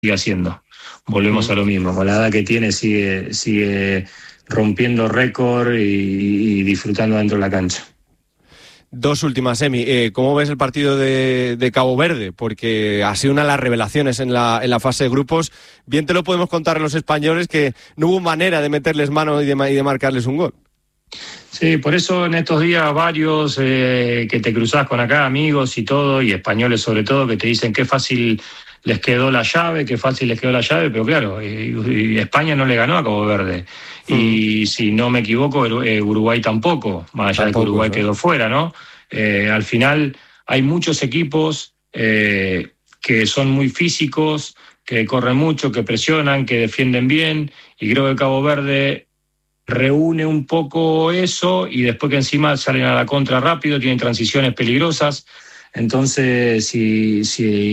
sigue haciendo. Volvemos a lo mismo, con la edad que tiene sigue rompiendo récord y disfrutando dentro de la cancha. Dos últimas, Emi. ¿Cómo ves el partido de Cabo Verde? Porque ha sido una de las revelaciones en la fase de grupos. Bien te lo podemos contar a los españoles que no hubo manera de meterles mano y de marcarles un gol. Sí, por eso en estos días varios que te cruzás con acá, amigos y todo, y españoles sobre todo, que te dicen qué fácil les quedó la llave, pero claro, y España no le ganó a Cabo Verde. Y si no me equivoco, Uruguay tampoco, más allá de que Uruguay quedó fuera, ¿no? Al final hay muchos equipos que son muy físicos, que corren mucho, que presionan, que defienden bien, y creo que Cabo Verde reúne un poco eso y después que encima salen a la contra rápido, tienen transiciones peligrosas. Entonces, si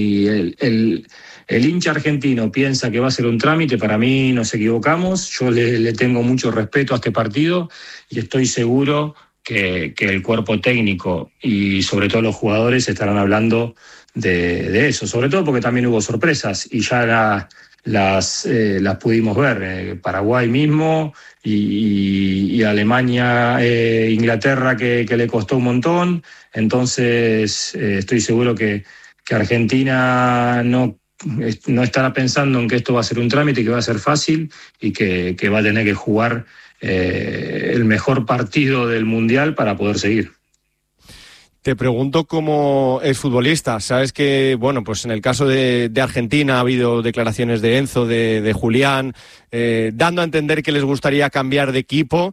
el hincha argentino piensa que va a ser un trámite, para mí nos equivocamos. Yo le tengo mucho respeto a este partido y estoy seguro que el cuerpo técnico y sobre todo los jugadores estarán hablando de eso, sobre todo porque también hubo sorpresas y ya las pudimos ver. Paraguay mismo y Alemania, Inglaterra que le costó un montón. Entonces estoy seguro que Argentina no estará pensando en que esto va a ser un trámite, que va a ser fácil y que va a tener que jugar el mejor partido del Mundial para poder seguir. Te pregunto como exfutbolista, sabes que, bueno, pues en el caso de Argentina ha habido declaraciones de Enzo, de Julián, dando a entender que les gustaría cambiar de equipo.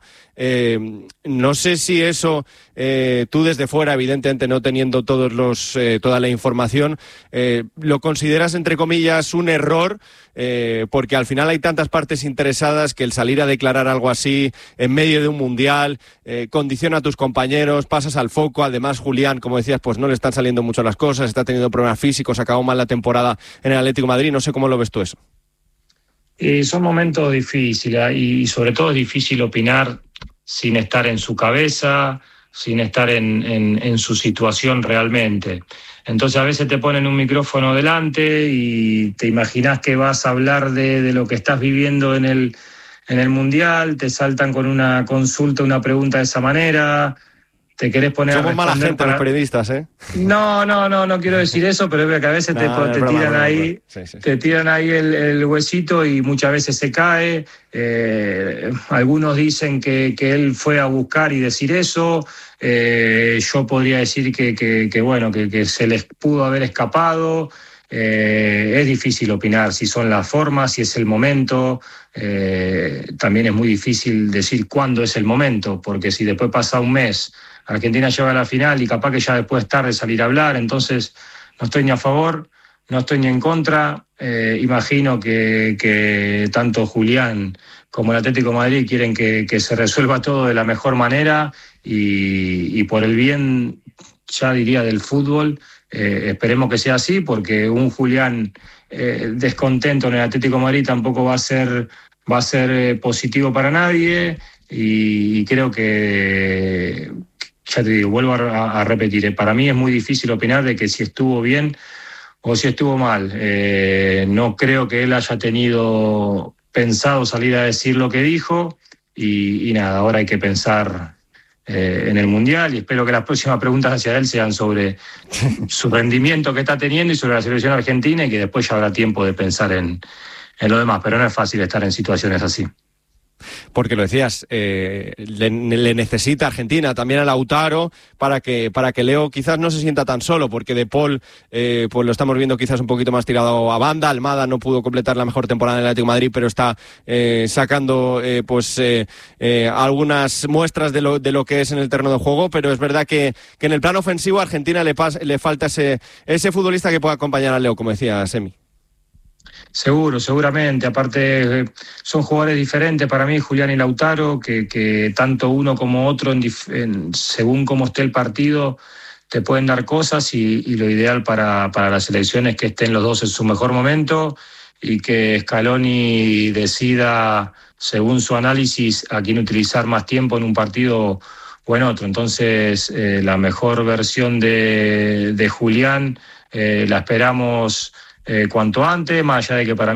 No sé si eso, tú desde fuera, evidentemente no teniendo toda la información, lo consideras, entre comillas, un error, porque al final hay tantas partes interesadas que el salir a declarar algo así en medio de un mundial condiciona a tus compañeros, pasas al foco. Además, Julián, como decías, pues no le están saliendo mucho las cosas, está teniendo problemas físicos, acabó mal la temporada en el Atlético de Madrid. No sé cómo lo ves tú eso. Son momentos difíciles y sobre todo es difícil opinar sin estar en su cabeza, sin estar en su situación realmente. Entonces a veces te ponen un micrófono delante y te imaginas que vas a hablar de lo que estás viviendo en el Mundial, te saltan con una consulta, una pregunta de esa manera, te querés poner Somos mala gente los periodistas, ¿eh? No quiero decir eso, pero es que a veces te tiran ahí, sí. Te tiran ahí el huesito y muchas veces se cae. Algunos dicen que él fue a buscar y decir eso. Yo podría decir que se les pudo haber escapado. Es difícil opinar si son las formas, si es el momento. También es muy difícil decir cuándo es el momento, porque si después pasa un mes, Argentina llega a la final y capaz que ya después es tarde salir a hablar. Entonces no estoy ni a favor, no estoy ni en contra. Imagino que tanto Julián como el Atlético de Madrid quieren que se resuelva todo de la mejor manera y por el bien, ya diría, del fútbol, esperemos que sea así, porque un Julián descontento en el Atlético de Madrid tampoco va a ser positivo para nadie y creo que, ya te digo, vuelvo a repetir, para mí es muy difícil opinar de que si estuvo bien o si estuvo mal. No creo que él haya tenido pensado salir a decir lo que dijo y nada, ahora hay que pensar en el Mundial y espero que las próximas preguntas hacia él sean sobre su rendimiento que está teniendo y sobre la selección argentina y que después ya habrá tiempo de pensar en lo demás, pero no es fácil estar en situaciones así. Porque lo decías, le necesita Argentina también a Lautaro para que Leo quizás no se sienta tan solo, porque De Paul pues lo estamos viendo quizás un poquito más tirado a banda. Almada no pudo completar la mejor temporada en el Atlético de Madrid, pero está sacando algunas muestras de lo que es en el terreno de juego. Pero es verdad que en el plano ofensivo a Argentina le falta ese futbolista que pueda acompañar a Leo, como decía Semi. Seguramente. Aparte, son jugadores diferentes para mí, Julián y Lautaro, que tanto uno como otro, según cómo esté el partido, te pueden dar cosas y lo ideal para la selección es que estén los dos en su mejor momento y que Scaloni decida, según su análisis, a quién utilizar más tiempo en un partido o en otro. Entonces, la mejor versión de Julián la esperamos cuanto antes, más allá de que para